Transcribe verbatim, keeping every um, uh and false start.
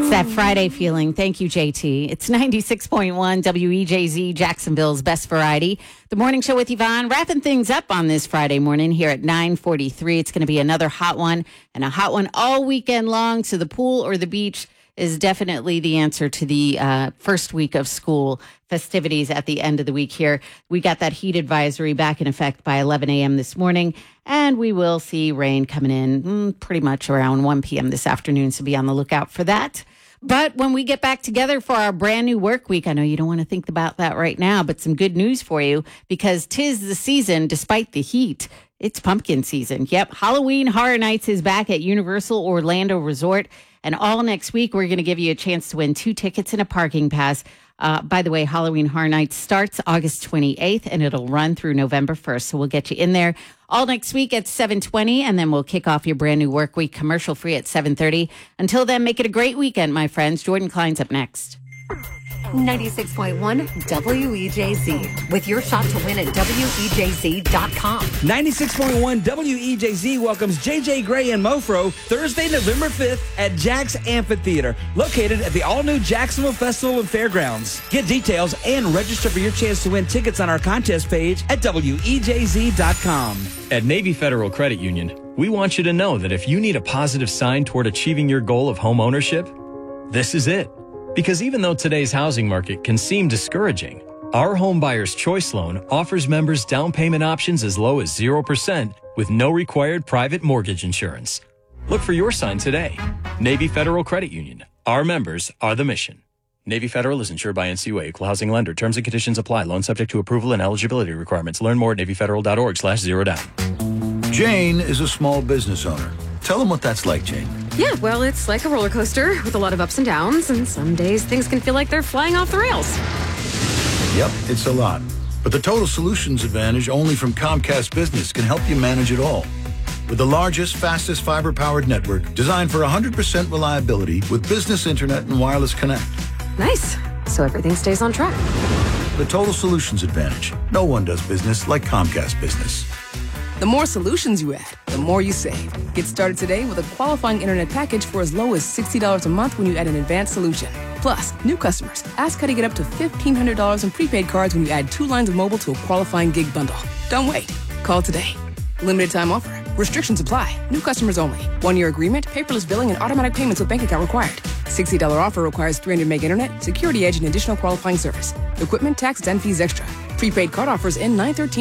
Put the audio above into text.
It's that Friday feeling. Thank you, J T. It's ninety-six point one W E J Z, Jacksonville's best variety. The morning show with Yvonne, wrapping things up on this Friday morning here at nine forty-three. It's going to be another hot one and a hot one all weekend long. So the pool or the beach is definitely the answer to the uh, first week of school festivities at the end of the week here. We got that heat advisory back in effect by eleven a.m. this morning, and we will see rain coming in mm, pretty much around one p.m. this afternoon, so be on the lookout for that. But when we get back together for our brand new work week, I know you don't want to think about that right now, but some good news for you, because 'tis the season despite the heat. It's pumpkin season. Yep, Halloween Horror Nights is back at Universal Orlando Resort. And all next week, we're going to give you a chance to win two tickets and a parking pass. Uh, by the way, Halloween Horror Nights starts August twenty-eighth, and it'll run through November first. So we'll get you in there all next week at seven twenty, and then we'll kick off your brand new work week commercial free at seven thirty. Until then, make it a great weekend, my friends. Jordan Klein's up next. ninety-six point one W E J Z with your shot to win at W E J Z dot com. ninety-six point one W E J Z welcomes J J Gray and Mofro Thursday, November fifth at Jack's Amphitheater, located at the all-new Jacksonville Festival and Fairgrounds. Get details and register for your chance to win tickets on our contest page at W E J Z dot com. At Navy Federal Credit Union, we want you to know that if you need a positive sign toward achieving your goal of home ownership, this is it. Because even though today's housing market can seem discouraging, our Home Buyer's Choice Loan offers members down payment options as low as zero percent with no required private mortgage insurance. Look for your sign today. Navy Federal Credit Union. Our members are the mission. Navy Federal is insured by N C U A, Equal Housing Lender. Terms and conditions apply. Loan subject to approval and eligibility requirements. Learn more at NavyFederal.org slash zero down. Jane is a small business owner. Tell them what that's like, Jane. Yeah, well, it's like a roller coaster with a lot of ups and downs, and some days things can feel like they're flying off the rails. Yep, it's a lot. But the Total Solutions Advantage only from Comcast Business can help you manage it all. With the largest, fastest fiber-powered network designed for one hundred percent reliability with business internet and wireless connect. Nice. So everything stays on track. The Total Solutions Advantage. No one does business like Comcast Business. The more solutions you add, the more you save. Get started today with a qualifying internet package for as low as sixty dollars a month when you add an advanced solution. Plus, new customers, ask how to get up to fifteen hundred dollars in prepaid cards when you add two lines of mobile to a qualifying gig bundle. Don't wait. Call today. Limited time offer. Restrictions apply. New customers only. One-year agreement, paperless billing, and automatic payments with bank account required. sixty dollars offer requires three hundred meg internet, security edge, and additional qualifying service. Equipment, tax, and fees extra. Prepaid card offers in nine thirteen.